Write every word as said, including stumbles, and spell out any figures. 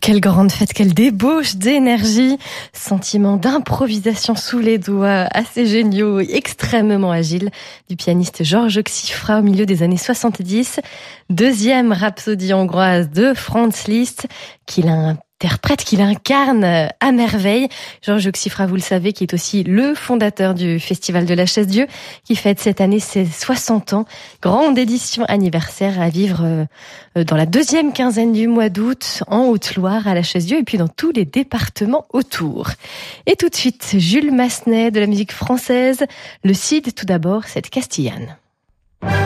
Quelle grande fête, quelle débauche d'énergie, sentiment d'improvisation sous les doigts, assez géniaux, extrêmement agile, du pianiste Georges Xifra au milieu des années soixante-dix. Deuxième rhapsodie hongroise de Franz Liszt, qu'il interprète, qu'il incarne à merveille. Georges Xifra, vous le savez, qui est aussi le fondateur du Festival de la Chaise-Dieu, qui fête cette année ses soixante ans. Grande édition anniversaire à vivre dans la deuxième quinzaine du mois d'août, en Haute-Loire, à la Chaise-Dieu, et puis dans tous les départements autour. Et tout de suite, Jules Massenet, de la musique française. Le Cid, tout d'abord, cette Castillane.